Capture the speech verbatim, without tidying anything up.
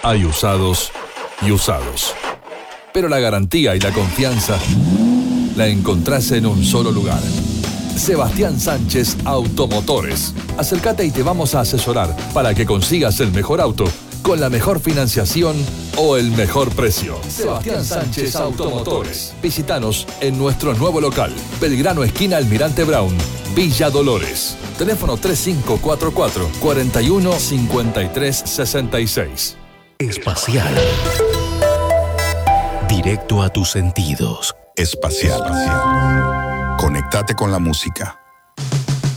Hay usados y usados. Pero la garantía y la confianza la encontrás en un solo lugar. Sebastián Sánchez Automotores. Acércate y te vamos a asesorar para que consigas el mejor auto con la mejor financiación o el mejor precio. Sebastián Sánchez Automotores. Visítanos en nuestro nuevo local, Belgrano esquina Almirante Brown, Villa Dolores. Teléfono tres cinco cuatro cuatro, cuatro uno cinco tres seis seis. Espacial. Directo a tus sentidos. Espacial. Conectate con la música.